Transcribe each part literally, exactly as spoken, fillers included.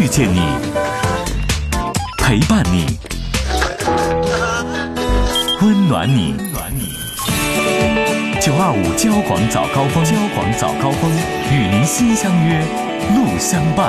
遇见你，陪伴你，温暖你。九二五交广早高峰，交广早高峰，与您心相约，路相伴。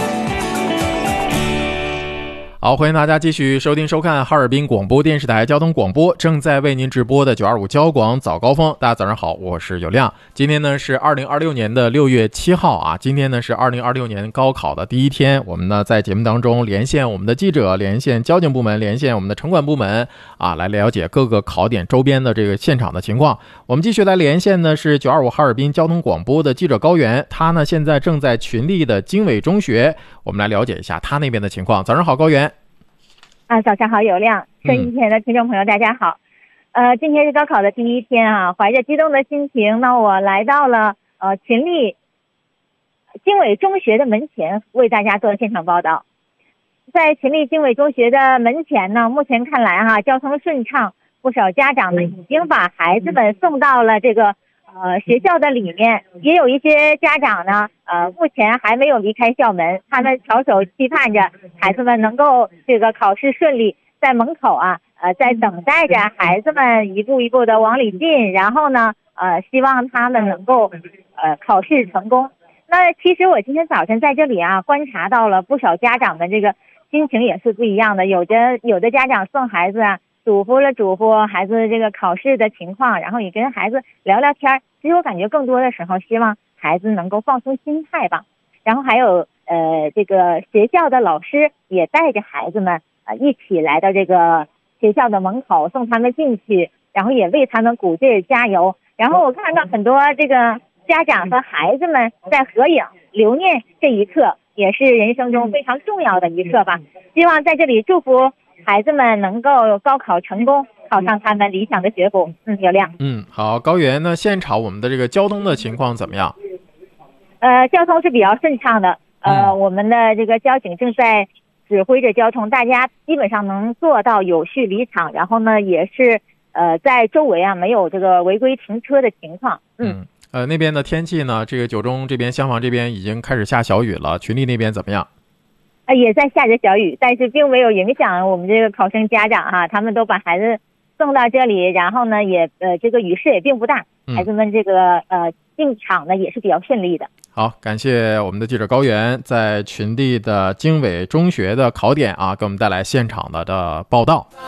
好，欢迎大家继续收听收看哈尔滨广播电视台交通广播正在为您直播的九二五交广早高峰。大家早上好，我是有亮。今天呢是二零二六年的六月七号啊，今天呢是二零二六年高考的第一天。我们呢在节目当中连线我们的记者，连线交警部门，连线我们的城管部门啊，来了解各个考点周边的这个现场的情况。我们继续来连线呢是九二五哈尔滨交通广播的记者高原，他呢现在正在群力的经纬中学，我们来了解一下他那边的情况。早上好，高原。 啊，早上好，有亮，收音前的听众朋友，大家好。呃，今天是高考的第一天啊，怀着激动的心情，那我来到了呃群力经纬中学的门前，为大家做现场报道。在群力经纬中学的门前呢，目前看来哈、啊，交通顺畅，不少家长呢已经把孩子们送到了这个呃学校的里面，也有一些家长呢呃目前还没有离开校门，他们翘首期盼着孩子们能够这个考试顺利，在门口啊呃在等待着孩子们一步一步的往里进，然后呢呃希望他们能够呃考试成功。那其实我今天早晨在这里啊观察到了不少家长的这个心情也是不一样的，有的有的家长送孩子啊嘱咐了嘱咐孩子这个考试的情况，然后也跟孩子聊聊天。其实我感觉更多的时候希望孩子能够放松心态吧。然后还有呃这个学校的老师也带着孩子们呃一起来到这个学校的门口，送他们进去，然后也为他们鼓劲加油。然后我看到很多这个家长和孩子们在合影留念这一刻，也是人生中非常重要的一刻吧。希望在这里祝福孩子们能够高考成功，考上他们理想的学府。嗯，有亮。 嗯，好，高原，那现场我们的这个交通的情况怎么样？ 呃，交通是比较顺畅的。呃、 嗯， 我们的这个交警正在指挥着交通，大家基本上能做到有序离场，然后呢，也是呃在周围啊没有这个违规停车的情况。嗯。 嗯呃，那边的天气呢？这个九中这边、襄房这边已经开始下小雨了，群力那边怎么样？ 呃，也在下着小雨，但是并没有影响我们这个考生家长哈、啊，他们都把孩子送到这里，然后呢，也呃这个雨势也并不大，孩子们这个呃进场呢也是比较顺利的。 好，感谢我们的记者高原在群力的经纬中学的考点啊，给我们带来现场的的报道。